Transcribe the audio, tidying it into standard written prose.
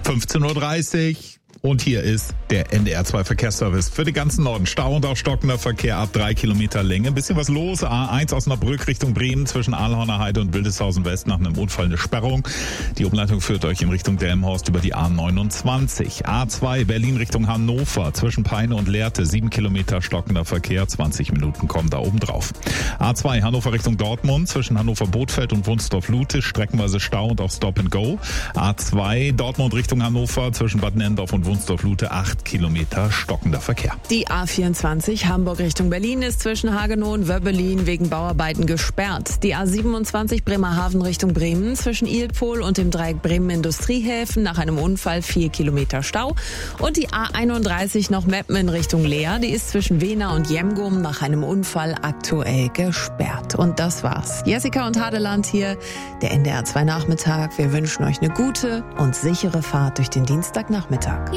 15:30 Uhr. Und hier ist der NDR2 Verkehrsservice für den ganzen Norden. Stau und auch stockender Verkehr ab 3 Kilometer Länge. Ein bisschen was los. A1 Osnabrück Richtung Bremen zwischen Ahlhorner Heide und Wildeshausen West nach einem Unfall eine Sperrung. Die Umleitung führt euch in Richtung Delmenhorst über die A29. A2 Berlin Richtung Hannover zwischen Peine und Lehrte 7 Kilometer stockender Verkehr. 20 Minuten kommen da oben drauf. A2 Hannover Richtung Dortmund zwischen Hannover-Bothfeld und Wunsdorf-Lute streckenweise Stau und auch Stop and Go. A2 Dortmund Richtung Hannover zwischen Bad Nendorf und Wunsdorf-Lute 8 Kilometer stockender Verkehr. Die A24 Hamburg Richtung Berlin ist zwischen Hagenow und Wöbbelin wegen Bauarbeiten gesperrt. Die A27 Bremerhaven Richtung Bremen zwischen Ilpol und dem Dreieck Bremen Industriehäfen nach einem Unfall 4 Kilometer Stau. Und die A31 noch Meppen in Richtung Leer, die ist zwischen Wena und Jemgum nach einem Unfall aktuell gesperrt. Und das war's. Jessica und Hadeland hier, der NDR2 Nachmittag. Wir wünschen euch eine gute und sichere Fahrt durch den Dienstagnachmittag.